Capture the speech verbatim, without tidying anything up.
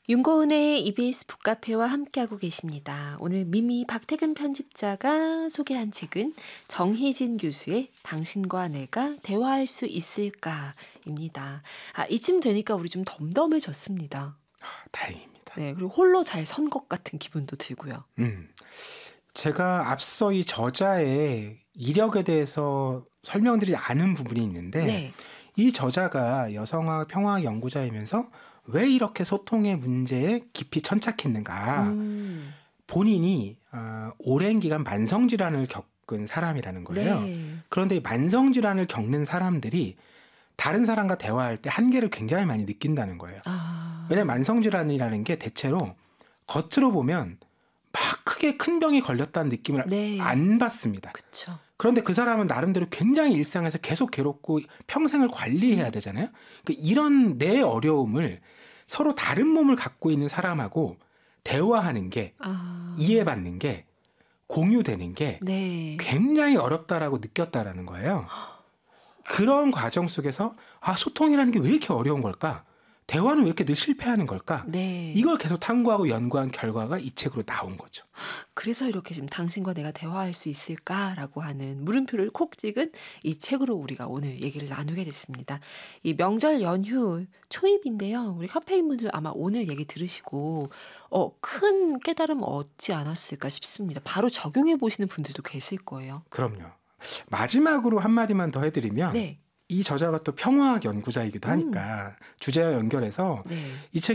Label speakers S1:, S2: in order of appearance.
S1: 윤고은의 이비에스 북카페와 함께하고 계십니다. 오늘 미미 박태근 편집자가 소개한 책은 정희진 교수의 당신과 내가 대화할 수 있을까입니다. 아, 이쯤 되니까 우리 좀 덤덤해졌습니다.
S2: 아, 다행입니다.
S1: 네, 그리고 홀로 잘 선 것 같은 기분도 들고요.
S2: 음, 제가 앞서 이 저자의 이력에 대해서 설명드리지 않은 부분이 있는데
S1: 네.
S2: 이 저자가 여성학 평화학 연구자이면서 왜 이렇게 소통의 문제에 깊이 천착했는가.
S1: 음,
S2: 본인이 어, 오랜 기간 만성질환을 겪은 사람이라는 거예요.
S1: 네.
S2: 그런데 이 만성질환을 겪는 사람들이 다른 사람과 대화할 때 한계를 굉장히 많이 느낀다는 거예요.
S1: 아,
S2: 왜냐하면 만성질환이라는 게 대체로 겉으로 보면 막 크게 큰 병이 걸렸다는 느낌을
S1: 네.
S2: 안 받습니다.
S1: 그쵸.
S2: 그런데 그 사람은 나름대로 굉장히 일상에서 계속 괴롭고 평생을 관리해야 되잖아요. 그 이런 내 어려움을 서로 다른 몸을 갖고 있는 사람하고 대화하는 게,
S1: 아,
S2: 이해받는 게, 공유되는 게
S1: 네.
S2: 굉장히 어렵다라고 느꼈다라는 거예요. 그런 과정 속에서 아, 소통이라는 게 왜 이렇게 어려운 걸까? 대화는 왜 이렇게 늘 실패하는 걸까?
S1: 네.
S2: 이걸 계속 탐구하고 연구한 결과가 이 책으로 나온 거죠.
S1: 그래서 이렇게 지금 당신과 내가 대화할 수 있을까라고 하는 물음표를 콕 찍은 이 책으로 우리가 오늘 얘기를 나누게 됐습니다. 이 명절 연휴 초입인데요. 우리 카페인분들 아마 오늘 얘기 들으시고 어, 큰 깨달음 얻지 않았을까 싶습니다. 바로 적용해 보시는 분들도 계실 거예요.
S2: 그럼요. 마지막으로 한마디만 더 해드리면
S1: 네.
S2: 이 저자가 또 평화학 연구자이기도 하니까 주제와 연결해서
S1: 네.
S2: 이 책